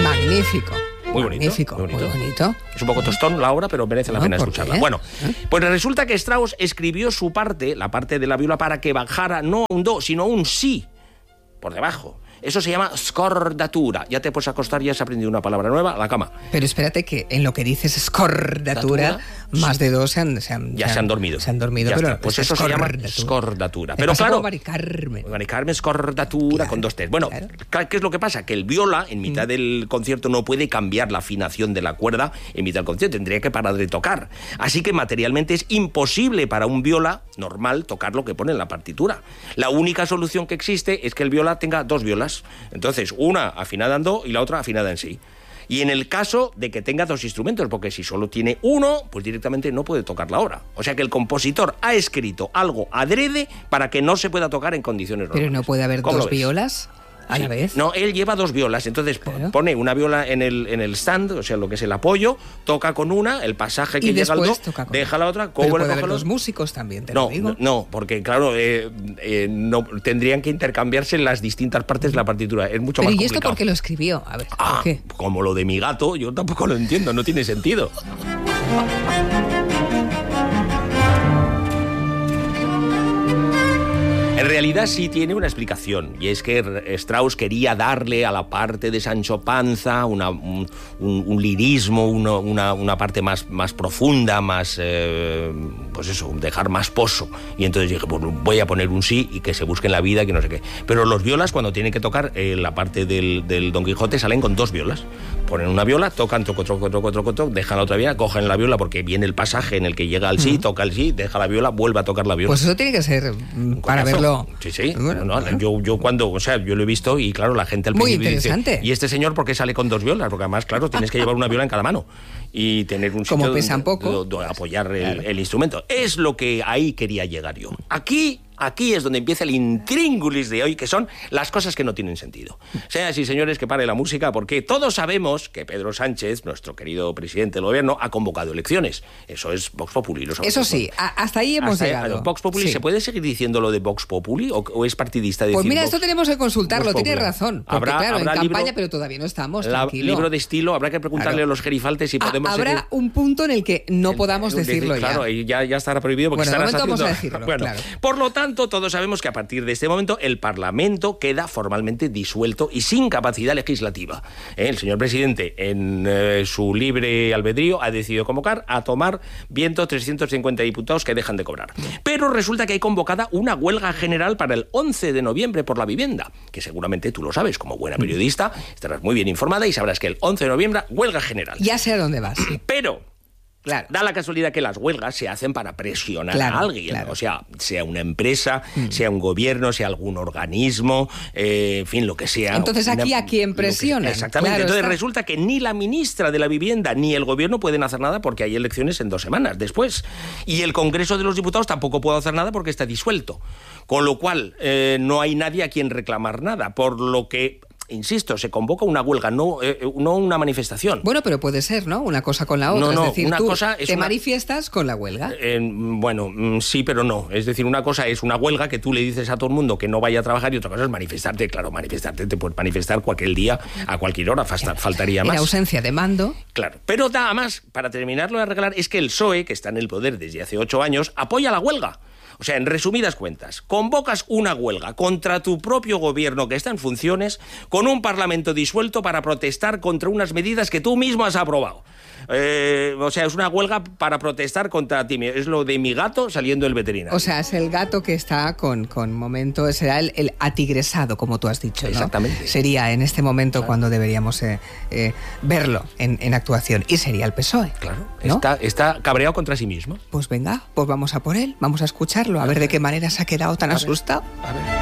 Magnífico. Muy bonito, Magnífico, muy bonito. muy bonito. Es un poco tostón la obra, pero merece la pena ¿por escucharla. qué? Bueno, pues resulta que Strauss escribió su parte, la parte de la viola, para que bajara no un do, sino un si por debajo. Eso se llama scordatura. Ya te puedes acostar, ya has aprendido una palabra nueva, a la cama. Pero espérate que en lo que dices scordatura, más de dos se han dormido. Se han dormido, Ya pero está. Pues eso se llama scordatura. Pero claro, Mari Carmen. Mari Carmen, scordatura, con dos T's. Bueno, claro. ¿qué es lo que pasa? Que el viola, en mitad del concierto, no puede cambiar la afinación de la cuerda en mitad del concierto. Tendría que parar de tocar. Así que materialmente es imposible para un viola normal tocar lo que pone en la partitura. La única solución que existe es que el viola tenga dos violas. Entonces, una afinada en do y la otra afinada en si. Y en el caso de que tenga dos instrumentos, porque si solo tiene uno, pues directamente no puede tocar la obra. O sea que el compositor ha escrito algo adrede para que no se pueda tocar en condiciones normales. Pero no puede haber dos violas a la vez. No, él lleva dos violas, entonces pone una viola en el stand, o sea, lo que es el apoyo, toca con una, el pasaje que llega al do, deja la otra, pero puede haber dos músicos también, te lo digo. No, porque claro, no tendrían que intercambiarse las distintas partes de la partitura, es mucho más complicado. ¿Y esto por qué lo escribió? A ver, ¿por qué? Como lo de mi gato, yo tampoco lo entiendo, no tiene sentido. En realidad sí tiene una explicación, y es que Strauss quería darle a la parte de Sancho Panza un lirismo, una parte más profunda, más, pues eso, dejar más pozo. Y entonces dije, pues voy a poner un sí y que se busque en la vida, que no sé qué. Pero los violas, cuando tienen que tocar la parte del Don Quijote, salen con dos violas. Ponen una viola, tocan, troco, dejan la otra viola, cogen la viola porque viene el pasaje en el que llega al sí, toca el sí, deja la viola, vuelve a tocar la viola. Pues eso tiene que ser para verlo. Sí. Bueno. Yo cuando, o sea, yo lo he visto y claro, la gente al muy principio interesante. Dice, ¿y este señor por qué sale con dos violas? Porque además, claro, tienes que llevar una viola en cada mano y tener un sitio donde apoyar el instrumento. Es lo que ahí quería llegar yo. Aquí es donde empieza el intríngulis de hoy, que son las cosas que no tienen sentido. Señoras y señores, que pare la música, porque todos sabemos que Pedro Sánchez, nuestro querido presidente del gobierno, ha convocado elecciones. Eso es Vox Populi. Eso sí, hasta ahí hemos llegado. Vox Populi, ¿se puede seguir diciendo lo de Vox Populi o es partidista decir Pues mira, Vox, esto tenemos que consultarlo, tienes razón. Porque claro, en campaña, pero todavía no estamos, tranquilo. Libro de estilo, habrá que preguntarle a los gerifaltes si podemos habrá seguir. Un punto en el que no podamos decirlo ya. Claro, y ya estará prohibido porque estarás haciendo... vamos a decirlo, claro. Por lo tanto, todos sabemos que a partir de este momento el Parlamento queda formalmente disuelto y sin capacidad legislativa. El señor presidente, en su libre albedrío, ha decidido convocar a tomar viento 350 diputados que dejan de cobrar. Pero resulta que hay convocada una huelga general para el 11 de noviembre por la vivienda, que seguramente tú lo sabes, como buena periodista, estarás muy bien informada y sabrás que el 11 de noviembre, huelga general. Ya sé a dónde vas. Pero... Claro. Da la casualidad que las huelgas se hacen para presionar a alguien, o sea una empresa, sea un gobierno, sea algún organismo, en fin, lo que sea. Entonces aquí a quién presiona. Exactamente, entonces resulta que ni la ministra de la Vivienda ni el gobierno pueden hacer nada porque hay elecciones en 2 semanas después. Y el Congreso de los Diputados tampoco puede hacer nada porque está disuelto. Con lo cual, no hay nadie a quien reclamar nada, por lo que... Insisto, se convoca una huelga, no una manifestación. Bueno, pero puede ser, ¿no? Una cosa con la otra. No, es decir, una tú cosa es manifiestas con la huelga. Sí, pero no. Es decir, una cosa es una huelga que tú le dices a todo el mundo que no vaya a trabajar y otra cosa es manifestarte. Claro, manifestarte te puedes manifestar cualquier día, a cualquier hora, faltaría más. En ausencia de mando. Claro, pero nada más, para terminarlo de arreglar, es que el PSOE, que está en el poder desde hace 8 años, apoya la huelga. O sea, en resumidas cuentas, convocas una huelga contra tu propio gobierno que está en funciones, con un parlamento disuelto para protestar contra unas medidas que tú mismo has aprobado. O sea, es una huelga para protestar contra ti. Es lo de mi gato saliendo del veterinario. O sea, es el gato que está con momento, será el atigresado, como tú has dicho, ¿no? Exactamente. Sería en este momento cuando deberíamos verlo en actuación. Y sería el PSOE. Claro, ¿no? Está cabreado contra sí mismo. Pues venga, pues vamos a por él, vamos a escucharlo, a ver de qué manera se ha quedado tan asustado. A ver.